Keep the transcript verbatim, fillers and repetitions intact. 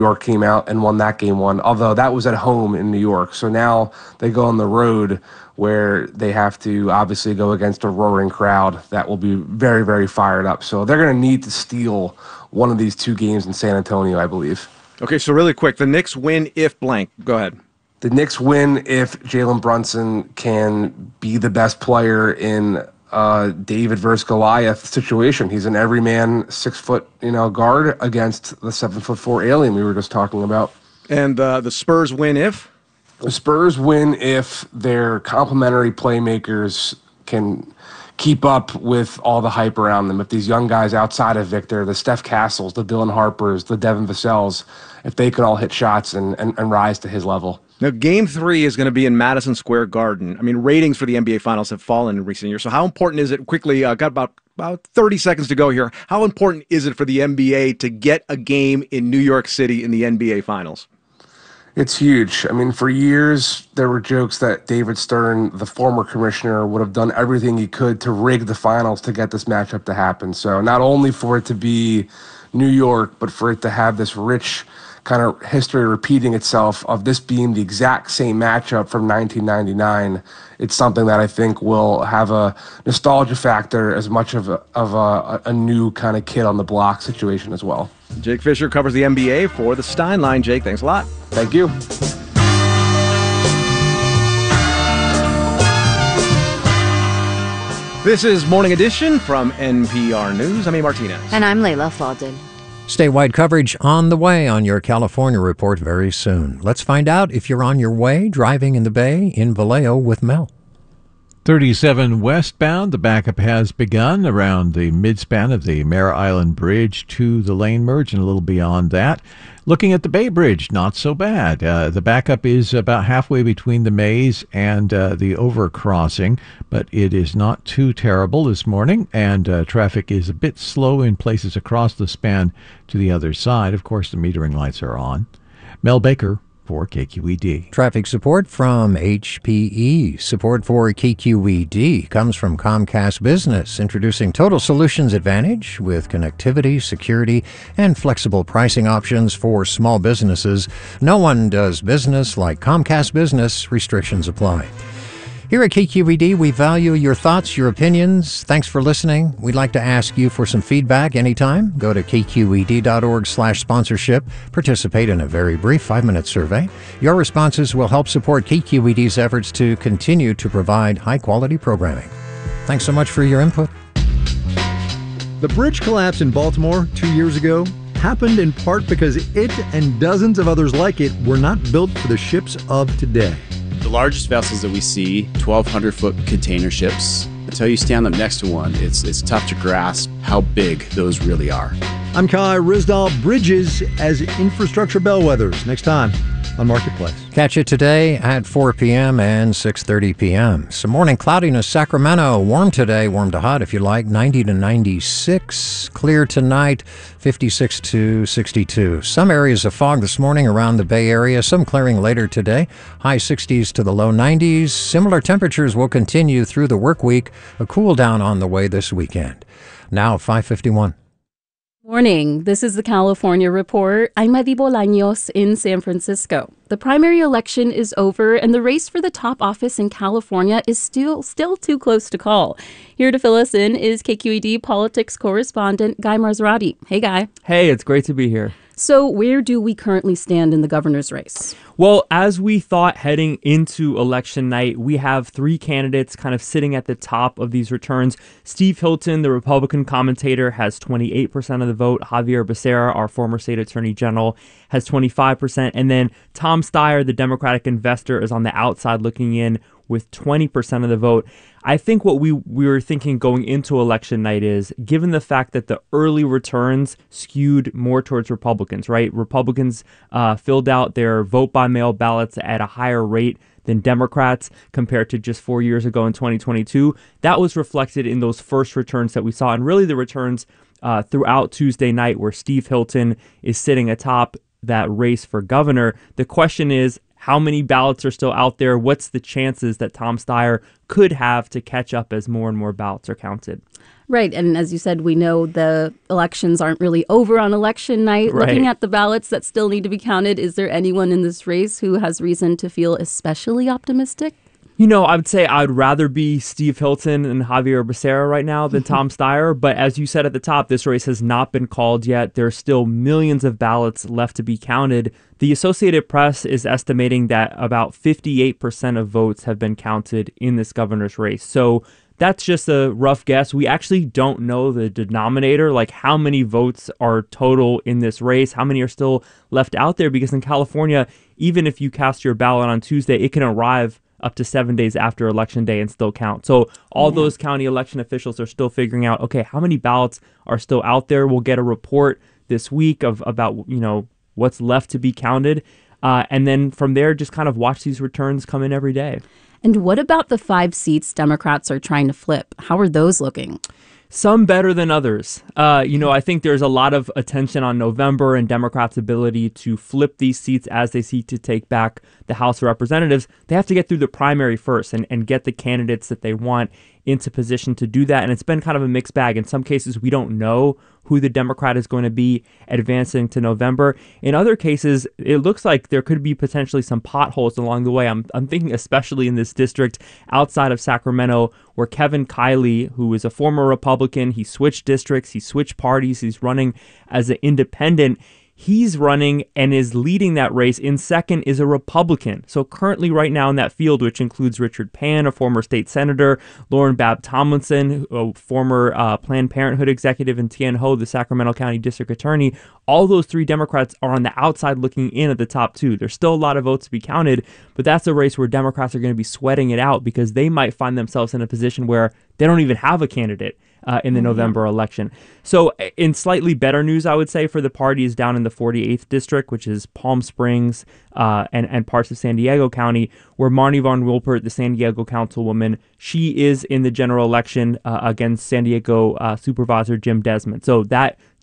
York came out and won that game one, although that was at home in New York. So now they go on the road where they have to obviously go against a roaring crowd that will be very, very fired up. So they're going to need to steal one of these two games in San Antonio, I believe. Okay, so really quick, the Knicks win if blank. Go ahead. The Knicks win if Jalen Brunson can be the best player in uh, David versus Goliath situation. He's an everyman, six foot, you know, guard against the seven foot four alien we were just talking about. And uh, the Spurs win if? The Spurs win if their complementary playmakers can keep up with all the hype around them. If these young guys outside of Victor, the Steph Castles, the Dylan Harpers, the Devin Vassell's, if they can all hit shots and, and, and rise to his level. Now, game three is going to be in Madison Square Garden. I mean, ratings for the N B A Finals have fallen in recent years. So how important is it, quickly, uh, got about, about thirty seconds to go here, how important is it for the N B A to get a game in New York City in the N B A Finals? It's huge. I mean, for years, there were jokes that David Stern, the former commissioner, would have done everything he could to rig the finals to get this matchup to happen. So not only for it to be New York, but for it to have this rich kind of history repeating itself of this being the exact same matchup from nineteen ninety-nine, it's something that I think will have a nostalgia factor as much of a, of a, a new kind of kid on the block situation as well. Jake Fisher covers the N B A for the Stein Line. Jake, thanks a lot. Thank you. This is Morning Edition from N P R News. I'm A. Martinez. And I'm Layla Faldin. Statewide coverage on the way on your California report very soon. Let's find out if you're on your way driving in the Bay in Vallejo with Mel. thirty-seven westbound, the backup has begun around the midspan of the Mare Island Bridge to the lane merge and a little beyond that. Looking at the Bay Bridge, not so bad. Uh, the backup is about halfway between the Maze and uh, the overcrossing, but it is not too terrible this morning, and uh, traffic is a bit slow in places across the span to the other side. Of course, the metering lights are on. Mel Baker for K Q E D. Traffic support from H P E. Support for K Q E D comes from Comcast Business, introducing Total Solutions Advantage with connectivity, security, and flexible pricing options for small businesses. No one does business like Comcast Business. Restrictions apply. Here at K Q E D, we value your thoughts, your opinions. Thanks for listening. We'd like to ask you for some feedback anytime. Go to kqed.org slash sponsorship. Participate in a very brief five-minute survey. Your responses will help support K Q E D's efforts to continue to provide high-quality programming. Thanks so much for your input. The bridge collapse in Baltimore two years ago happened in part because it and dozens of others like it were not built for the ships of today. The largest vessels that we see, twelve hundred foot container ships. Until you stand up next to one, it's it's tough to grasp how big those really are. I'm Kai Rizdal. Bridges as infrastructure bellwethers. Next time on Marketplace. Catch it today at four p.m. and six thirty p.m. Some morning cloudiness. Sacramento, warm today, warm to hot if you like, ninety to ninety-six. Clear tonight, fifty-six to sixty-two. Some areas of fog this morning around the Bay Area, some clearing later today. High sixties to the low nineties. Similar temperatures will continue through the work week. A cool down on the way this weekend. Now, five fifty-one. Morning. This is the California Report. I'm Madi Bolaños in San Francisco. The primary election is over, and the race for the top office in California is still still too close to call. Here to fill us in is K Q E D politics correspondent Guy Marzorati. Hey, Guy. Hey, it's great to be here. So where do we currently stand in the governor's race? Well, as we thought heading into election night, we have three candidates kind of sitting at the top of these returns. Steve Hilton, the Republican commentator, has twenty-eight percent of the vote. Javier Becerra, our former state attorney general, has twenty-five percent. And then Tom Steyer, the Democratic investor, is on the outside looking in with twenty percent of the vote. I think what we, we were thinking going into election night is, given the fact that the early returns skewed more towards Republicans, right? Republicans uh, filled out their vote-by-mail ballots at a higher rate than Democrats compared to just four years ago in twenty twenty-two. That was reflected in those first returns that we saw, and really the returns uh, throughout Tuesday night where Steve Hilton is sitting atop that race for governor. The question is, how many ballots are still out there? What's the chances that Tom Steyer could have to catch up as more and more ballots are counted? Right. And as you said, we know the elections aren't really over on election night. Right. Looking at the ballots that still need to be counted, is there anyone in this race who has reason to feel especially optimistic? You know, I would say I'd rather be Steve Hilton and Javier Becerra right now than Tom Steyer. But as you said at the top, this race has not been called yet. There are still millions of ballots left to be counted. The Associated Press is estimating that about fifty-eight percent of votes have been counted in this governor's race. So that's just a rough guess. We actually don't know the denominator, like how many votes are total in this race, how many are still left out there, because in California, even if you cast your ballot on Tuesday, it can arrive up to seven days after Election Day and still count. So all yeah. those county election officials are still figuring out, okay, how many ballots are still out there? We'll get a report this week of about, you know, what's left to be counted. Uh, and then from there, just kind of watch these returns come in every day. And what about the five seats Democrats are trying to flip? How are those looking? Some better than others. Uh, you know, I think there's a lot of attention on November and Democrats' ability to flip these seats as they seek to take back the House of Representatives. They have to get through the primary first and, and get the candidates that they want into position to do that. And it's been kind of a mixed bag. In some cases, we don't know who the Democrat is going to be advancing to November. In other cases, it looks like there could be potentially some potholes along the way. I'm, I'm thinking especially in this district outside of Sacramento, where Kevin Kiley, who is a former Republican, he switched districts, he switched parties, he's running as an independent. He's running and is leading that race. In second is a Republican. So currently right now in that field, which includes Richard Pan, a former state senator, Lauren Babb Tomlinson, a former uh, Planned Parenthood executive, and Tien Ho, the Sacramento County District Attorney, all those three Democrats are on the outside looking in at the top two. There's still a lot of votes to be counted, but that's a race where Democrats are going to be sweating it out because they might find themselves in a position where they don't even have a candidate Uh, in the November election. So in slightly better news, I would say, for the parties down in the forty-eighth district, which is Palm Springs uh, and, and parts of San Diego County, where Marnie Von Wilpert, the San Diego councilwoman, she is in the general election uh, against San Diego uh, Supervisor Jim Desmond. So that